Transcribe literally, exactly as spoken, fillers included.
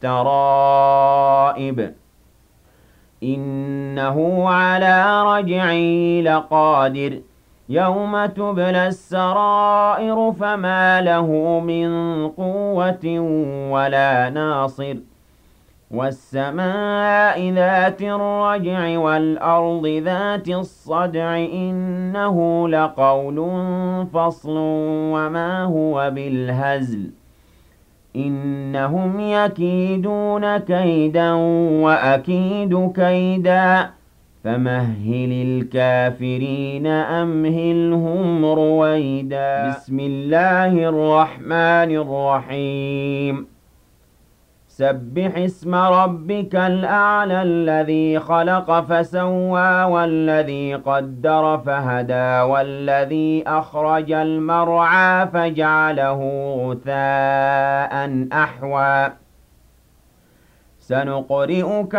الترائب إنه على رجعه لقادر يوم تبلى السرائر فما له من قوة ولا ناصر والسماء ذات الرجع والأرض ذات الصدع إنه لقول فصل وما هو بالهزل إنهم يكيدون كيدا وأكيد كيدا فمهل الكافرين أمهلهم رويدا بسم الله الرحمن الرحيم سبح اسم ربك الأعلى الذي خلق فسوى والذي قدر فهدى والذي أخرج المرعى فجعله غثاء أحوى سنقرئك